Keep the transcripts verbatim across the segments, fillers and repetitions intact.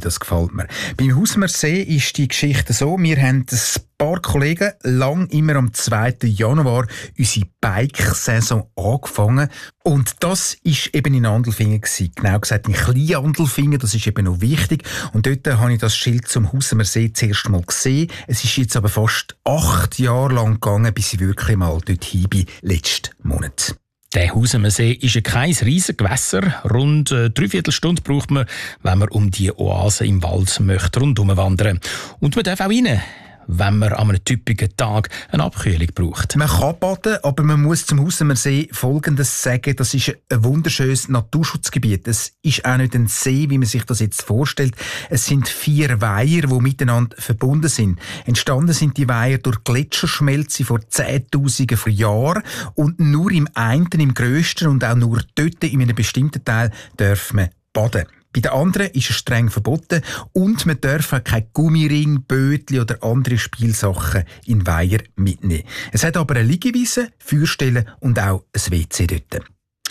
das gefällt mir. Beim Husmersee ist die Geschichte so, wir haben ein paar Kollegen lang immer am zweiten Januar unsere Bike-Saison angefangen. Und das war eben in Andelfingen gewesen. Genau gesagt in Klein-Andelfingen, das ist eben noch wichtig. Und dort habe ich das Schild zum Husmersee zuerst mal gesehen. Es ist jetzt aber fast acht Jahre lang gegangen, bis ich wirklich mal dort hin bin, letzten Monat. Der Husemersee ist kein riesiges Gewässer. Rund eine Dreiviertelstunde braucht man, wenn man um die Oase im Wald möchte rundherum wandern. Und man darf auch rein, wenn man an einem typischen Tag eine Abkühlung braucht. Man kann baden, aber man muss zum Husemersee Folgendes sagen. Das ist ein wunderschönes Naturschutzgebiet. Es ist auch nicht ein See, wie man sich das jetzt vorstellt. Es sind vier Weiher, die miteinander verbunden sind. Entstanden sind die Weiher durch Gletscherschmelze vor Zehntausenden von Jahren. Und nur im einen, im grössten und auch nur dort in einem bestimmten Teil darf man baden. Bei den anderen ist es streng verboten und man darf auch kein Gummiring, Bötli oder andere Spielsachen in den Weiher mitnehmen. Es hat aber eine Liegewiese, Feuerstelle und auch ein W C dort.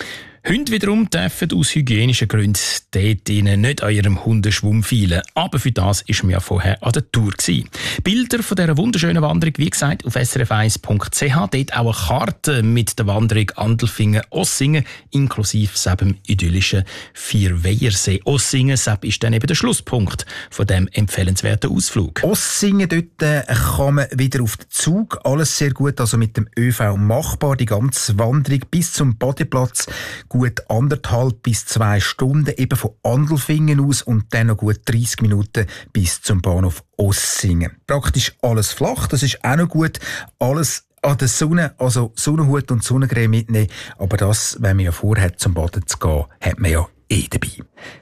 Hunde wiederum dürfen aus hygienischen Gründen dort nicht an ihrem Hundeschwumm feilen. Aber für das war man ja vorher an der Tour gewesen. Bilder von dieser wunderschönen Wanderung, wie gesagt, auf s r f eins punkt c h. Dort auch eine Karte mit der Wanderung Andelfingen-Ossingen, inklusive dem idyllischen Vierweihersee. Ossingen ist dann eben der Schlusspunkt von diesem empfehlenswerten Ausflug. Ossingen, dort kann man wieder auf den Zug. Alles sehr gut, also mit dem ÖV machbar. Die ganze Wanderung bis zum Badeplatz. Gut anderthalb bis zwei Stunden, eben von Andelfingen aus und dann noch gut dreißig Minuten bis zum Bahnhof Ossingen. Praktisch alles flach, das ist auch noch gut. Alles an der Sonne, also Sonnenhut und Sonnencreme mitnehmen. Aber das, wenn man ja vorhat, zum Baden zu gehen, hat man ja eh dabei.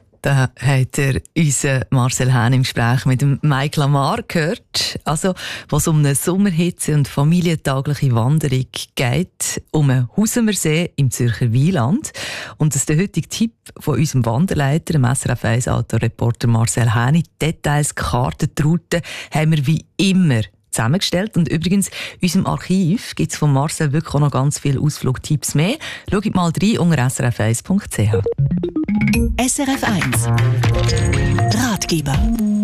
Da hat er unseren Marcel Hähn im Gespräch mit dem Mike Lamar gehört. Also, was um eine Sommerhitze und familientagliche Wanderung geht, um einen Husemersee im Zürcher Wieland. Und das ist der heutige Tipp von unserem Wanderleiter, dem S R F eins Autoreporter Marcel Hähn. Details, Karten, die Routen haben wir wie immer zusammengestellt. Und übrigens, in unserem Archiv gibt es von Marcel wirklich auch noch ganz viele Ausflugtipps mehr. Schaut mal rein unter s r f eins punkt c h. S R F eins Ratgeber